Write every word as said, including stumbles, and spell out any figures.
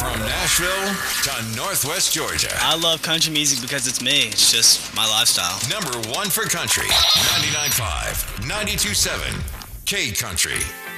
From Nashville to Northwest Georgia. I love country music because it's me. It's just my lifestyle. Number one for country. ninety-nine point five, ninety-two point seven, K Country.